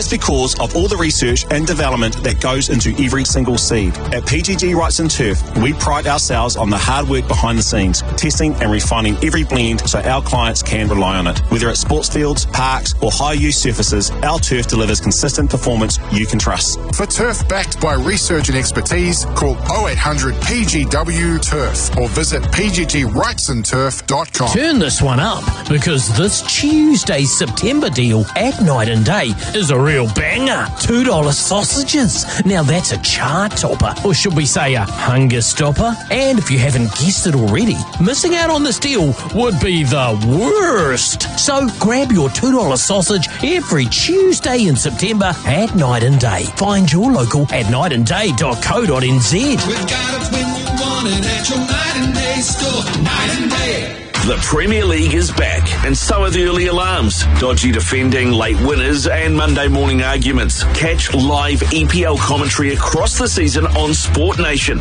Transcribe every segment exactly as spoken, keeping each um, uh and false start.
That's because of all the research and development that goes into every single seed. At P G G Wrights and Turf, we pride ourselves on the hard work behind the scenes, testing and refining every blend so our clients can rely on it. Whether it's sports fields, parks or high-use surfaces, our turf delivers consistent performance you can trust. For turf backed by research and expertise, call oh eight hundred P G W turf or visit p g g wrights and turf dot com. Turn this one up, because this Tuesday's September deal at Night and Day is a real banger. two dollars sausages. Now that's a chart topper, or should we say a hunger stopper? And if you haven't guessed it already, missing out on this deal would be the worst. So grab your two dollars sausage every Tuesday in September at Night and Day. Find your local at night and day dot co dot n z. We've got it when you want it at your Night and Day store. Night and Day. The Premier League is back, and so are the early alarms, dodgy defending, late winners, and Monday morning arguments. Catch live E P L commentary across the season on Sport Nation.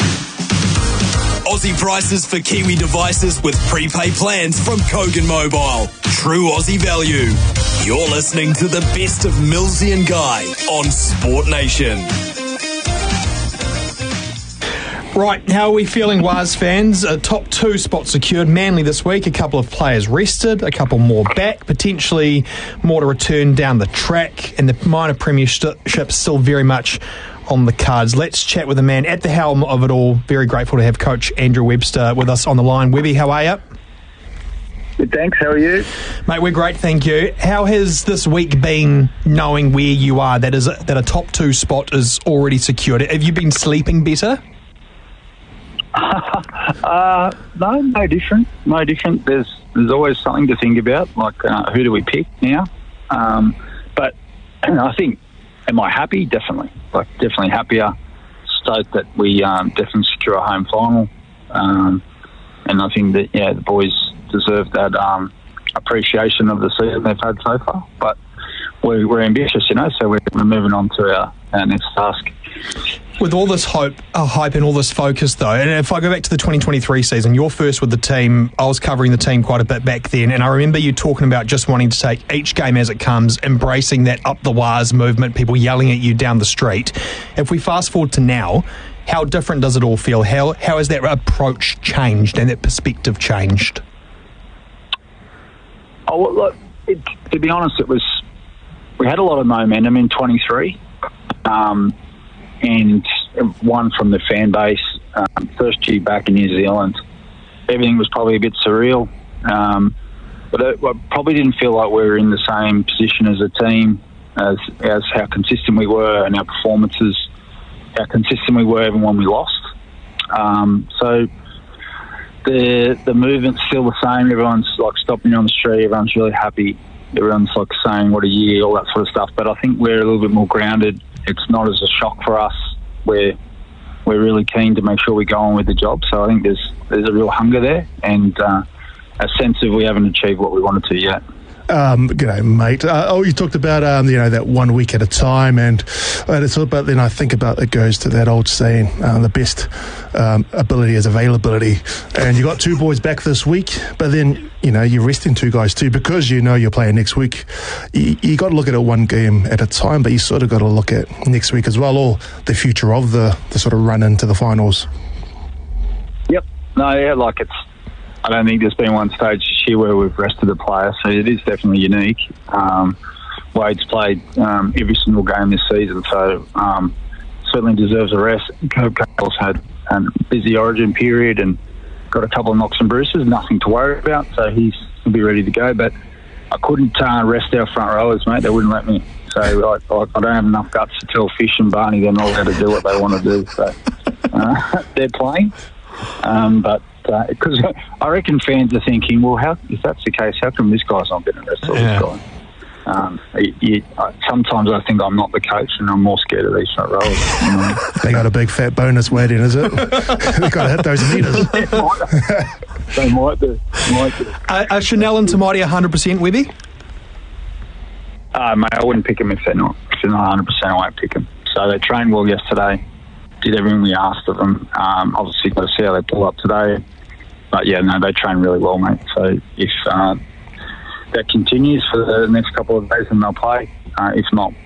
Aussie prices for Kiwi devices with prepaid plans from Kogan Mobile. True Aussie value. You're listening to the best of Millsy and Guy on Sport Nation. Right, how are we feeling, Waz fans? A top two spot secured. Manly this week, a couple of players rested, a couple more back, potentially more to return down the track, and the minor premiership still very much on the cards. Let's chat with the man at the helm of it all. Very grateful to have Coach Andrew Webster with us on the line. Webby, how are you? Good, thanks. How are you? Mate, we're great, thank you. How has this week been, knowing where you are, that is that a top two spot is already secured? Have you been sleeping better? uh, no, no different. No different. There's there's always something to think about, like uh, who do we pick now? Um, but I think, am I happy? Definitely. Like, definitely happier. Stoked that we um, definitely secure a home final. Um, and I think that, yeah, the boys deserve that um, appreciation of the season they've had so far. But we're, we're ambitious, you know, so we're, we're moving on to our, our next task. With all this hope, uh, hype and all this focus, though, and if I go back to the twenty twenty-three season, you're first with the team. I was covering the team quite a bit back then, and I remember you talking about just wanting to take each game as it comes, embracing that up the wires movement, people yelling at you down the street. If we fast forward to now, how different does it all feel? How how has that approach changed and that perspective changed? Oh, well, look, it, to be honest, it was we had a lot of momentum in twenty-three. Um, and one from the fan base. Um, first year back in New Zealand, everything was probably a bit surreal, um, but it, I probably didn't feel like we were in the same position as a team as as how consistent we were and our performances, how consistent we were even when we lost. Um, so the the movement's still the same. Everyone's like stopping on the street. Everyone's really happy. Everyone's like saying what a year, all that sort of stuff. But I think we're a little bit more grounded. It's not as a shock for us. We're we're really keen to make sure we go on with the job. So I think there's there's a real hunger there, and uh, a sense of we haven't achieved what we wanted to yet. Um, g'day, mate. Uh, oh, you talked about um, you know that one week at a time, and, and it's all about. Then I think about it goes to that old saying: uh, the best um, ability is availability. And you got two boys back this week, but then you know you're resting two guys too because you know you're playing next week. You, you got to look at it one game at a time, but you sort of got to look at next week as well, or the future of the the sort of run into the finals. Yep. No, yeah, like it's. I don't think there's been one stage this year where we've rested a player, so it is definitely unique. Um, Wade's played um, every single game this season, so um, certainly deserves a rest. Herb Cale's had a busy origin period and got a couple of knocks and bruises, nothing to worry about, so he's, he'll be ready to go. But I couldn't uh, rest our front rowers, mate. They wouldn't let me. So I, I, I don't have enough guts to tell Fish and Barney they're not allowed to do what they want to do. So uh, they're playing, um, but. Because uh, I reckon fans are thinking, well, how if that's the case, how come this guy's not getting arrested? Yeah. This guy? Um, you, you, sometimes I think I'm not the coach, and I'm more scared of these front rows. You know? They got a big fat bonus waiting, is it? They've got to hit those meters. They might do. Might do. Uh, are Chanel and Tamati one hundred percent, Webby? Uh, mate, I wouldn't pick them if they're not. If they're not one hundred percent, I won't pick them. So they trained well yesterday. Did everything we asked of them. Um, obviously, got to see how they pull up today. But yeah, no, they train really well, mate. So if uh, that continues for the next couple of days, then they'll play. Uh, if not,